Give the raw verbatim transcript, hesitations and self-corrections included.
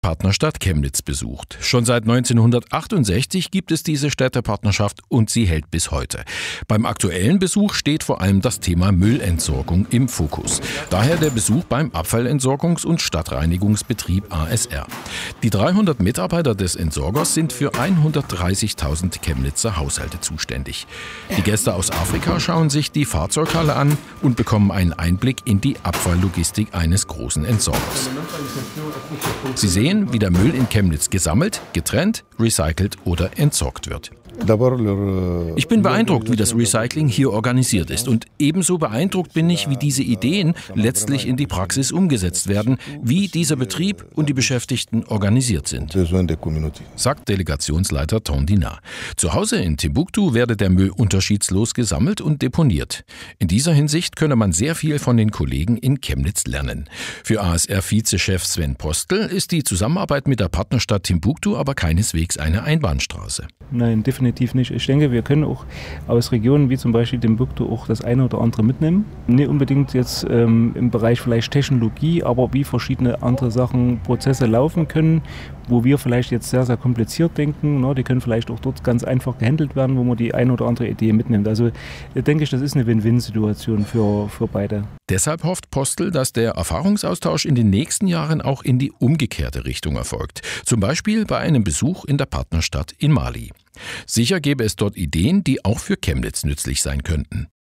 Partnerstadt Chemnitz besucht. Schon seit neunzehnhundertachtundsechzig gibt es diese Städtepartnerschaft und sie hält bis heute. Beim aktuellen Besuch steht vor allem das Thema Müllentsorgung im Fokus. Daher der Besuch beim Abfallentsorgungs- und Stadtreinigungsbetrieb A S R. Die dreihundert Mitarbeiter des Entsorgers sind für hundertdreißigtausend Chemnitzer Haushalte zuständig. Die Gäste aus Afrika schauen sich die Fahrzeughalle an und bekommen einen Einblick in die Abfalllogistik eines großen Entsorgers. Sie sehen, wie der Müll in Chemnitz gesammelt, getrennt, recycelt oder entsorgt wird. Ich bin beeindruckt, wie das Recycling hier organisiert ist. Und ebenso beeindruckt bin ich, wie diese Ideen letztlich in die Praxis umgesetzt werden, wie dieser Betrieb und die Beschäftigten organisiert sind, sagt Delegationsleiter Tondina. Zu Hause in Timbuktu werde der Müll unterschiedslos gesammelt und deponiert. In dieser Hinsicht könne man sehr viel von den Kollegen in Chemnitz lernen. Für A S R-Vizechef Sven Postel ist die Zusammenarbeit mit der Partnerstadt Timbuktu aber keineswegs eine Einbahnstraße. Nein, definitiv nicht. Ich denke, wir können auch aus Regionen wie zum Beispiel Timbuktu auch das eine oder andere mitnehmen. Nicht unbedingt jetzt ähm, im Bereich vielleicht Technologie, aber wie verschiedene andere Sachen, Prozesse laufen können, wo wir vielleicht jetzt sehr, sehr kompliziert denken. Ne? Die können vielleicht auch dort ganz einfach gehandelt werden, wo man die eine oder andere Idee mitnimmt. Also denke ich, das ist eine Win-Win-Situation für, für beide. Deshalb hofft Postel, dass der Erfahrungsaustausch in den nächsten Jahren auch in die umgekehrte Richtung erfolgt. Zum Beispiel bei einem Besuch in der Partnerstadt in Mali. Sicher gäbe es dort Ideen, die auch für Chemnitz nützlich sein könnten.